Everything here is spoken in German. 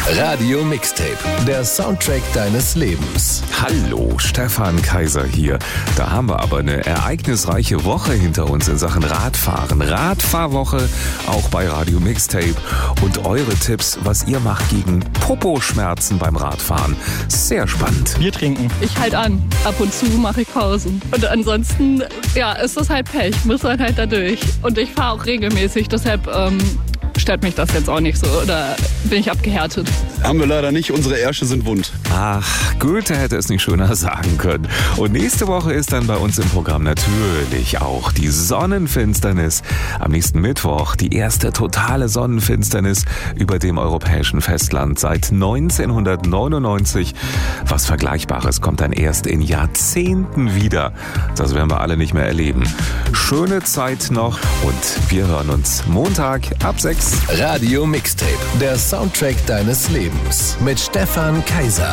Radio Mixtape, der Soundtrack deines Lebens. Hallo, Stefan Kaiser hier. Da haben wir aber eine ereignisreiche Woche hinter uns in Sachen Radfahren. Radfahrwoche, auch bei Radio Mixtape. Und eure Tipps, was ihr macht gegen Poposchmerzen beim Radfahren. Sehr spannend. Bier trinken. Ich halt an. Ab und zu mache ich Pausen. Und ansonsten, ist das halt Pech. Muss man halt da durch. Und ich fahre auch regelmäßig, deshalb stört mich das jetzt auch nicht so. Oder bin ich abgehärtet? Haben wir leider nicht. Unsere Ärsche sind wund. Ach, Goethe hätte es nicht schöner sagen können. Und nächste Woche ist dann bei uns im Programm natürlich auch die Sonnenfinsternis. Am nächsten Mittwoch die erste totale Sonnenfinsternis über dem europäischen Festland seit 1999. Was Vergleichbares kommt dann erst in Jahrzehnten wieder. Das werden wir alle nicht mehr erleben. Schöne Zeit noch und wir hören uns Montag ab 6. Radio Mixtape, der Soundtrack deines Lebens mit Stefan Kaiser.